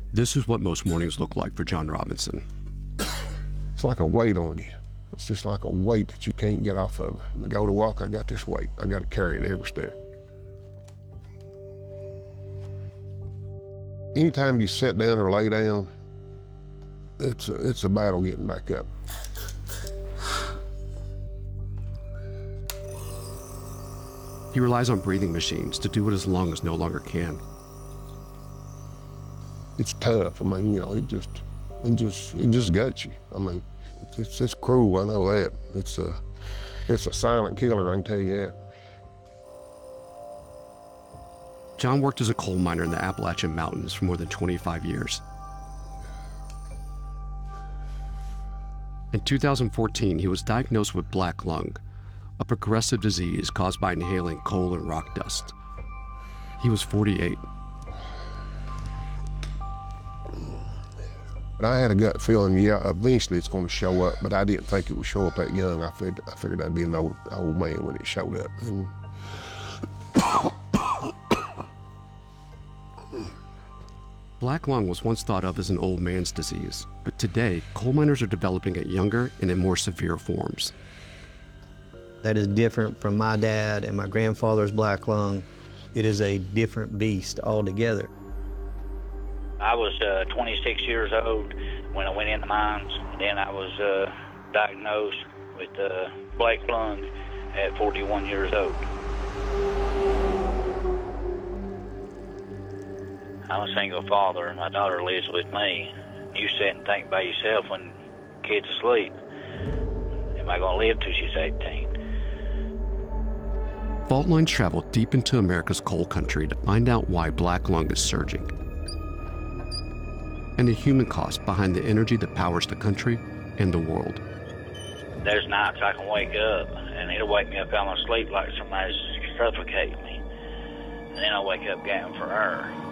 This is what most mornings look like for John Robinson. It's like a weight on you. It's just like a weight that you can't get off of. When I go to walk, I got this weight. I got to carry it every step. Anytime you sit down or lay down, it's a battle getting back up. He relies on breathing machines to do what his lungs no longer can. It's tough. I mean, you know, it just guts you. I mean, it's cruel. I know that. It's a silent killer. I can tell you that. John worked as a coal miner in the Appalachian Mountains for more than 25 years. In 2014, he was diagnosed with black lung, a progressive disease caused by inhaling coal and rock dust. He was 48. But I had a gut feeling, yeah, eventually it's going to show up, but I didn't think it would show up that young. I figured I'd be an old man when it showed up. And Black lung was once thought of as an old man's disease, but today, coal miners are developing it younger and in more severe forms. That is different from my dad and my grandfather's black lung. It is a different beast altogether. I was 26 years old when I went in the mines. Then I was diagnosed with black lung at 41 years old. I'm a single father, and my daughter lives with me. You sit and think by yourself when kid's asleep. Am I going to live till she's 18? Fault lines travel deep into America's coal country to find out why black lung is surging, and the human cost behind the energy that powers the country and the world. There's nights I can wake up, and it'll wake me up out of my sleep like somebody's suffocating me. And then I wake up getting for air.